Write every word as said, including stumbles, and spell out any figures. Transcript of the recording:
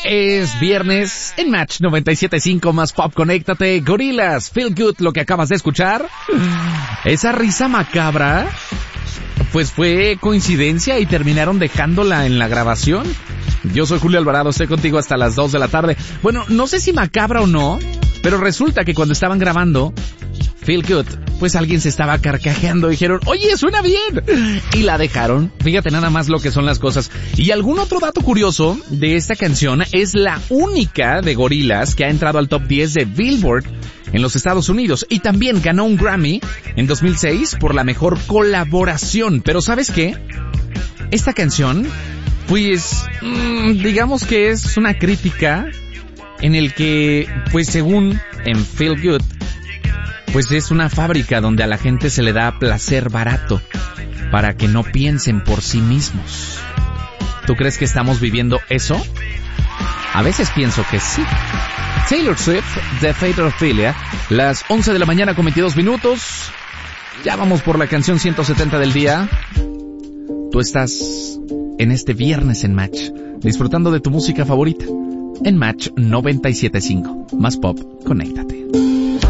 Es viernes en Match noventa y siete punto cinco más Pop. Conéctate. Gorillaz, Feel Good, lo que acabas de escuchar. Esa risa macabra, pues fue coincidencia y terminaron dejándola en la grabación. Yo soy Julio Alvarado, estoy contigo hasta las dos de la tarde. Bueno, no sé si macabra o no, pero resulta que cuando estaban grabando Feel Good, pues alguien se estaba carcajeando. Dijeron, oye, suena bien. Y la dejaron. Fíjate nada más lo que son las cosas. Y algún otro dato curioso de esta canción, es la única de Gorillaz que ha entrado al top diez de Billboard en los Estados Unidos. Y también ganó un Grammy en dos mil seis por la mejor colaboración. Pero ¿sabes qué? Esta canción, pues, mmm, digamos que es una crítica en el que, pues según en Feel Good, pues es una fábrica donde a la gente se le da placer barato para que no piensen por sí mismos. ¿Tú crees que estamos viviendo eso? A veces pienso que sí. Taylor Swift, The Fatal Ophelia, las once de la mañana con veintidós minutos. Ya vamos por la canción ciento setenta del día. Tú estás en este viernes en Match, disfrutando de tu música favorita. En Match noventa y siete punto cinco. Más Pop, conéctate.